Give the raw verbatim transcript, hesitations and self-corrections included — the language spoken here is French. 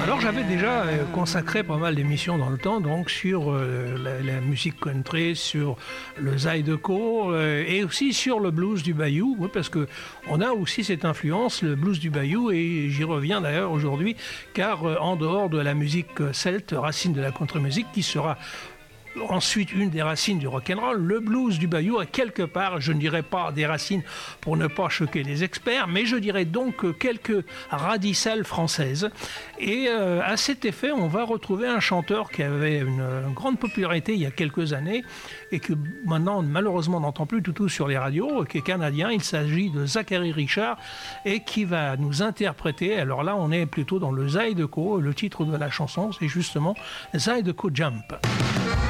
Alors j'avais déjà euh, consacré pas mal d'émissions dans le temps donc sur euh, la, la musique country, sur le zydeco euh, et aussi sur le blues du Bayou, oui, parce que on a aussi cette influence, le blues du Bayou, et j'y reviens d'ailleurs aujourd'hui, car euh, en dehors de la musique celte, racine de la contre-musique, qui sera ensuite une des racines du rock'n'roll, le blues du Bayou a quelque part, je ne dirais pas des racines pour ne pas choquer les experts, mais je dirais donc quelques radicales françaises. Et euh, à cet effet, on va retrouver un chanteur qui avait une, une grande popularité il y a quelques années et que maintenant malheureusement on n'entend plus du tout sur les radios, qui est canadien. Il s'agit de Zachary Richard et qui va nous interpréter. Alors là, on est plutôt dans le zydeco. Le titre de la chanson, c'est justement Zydeco Jump.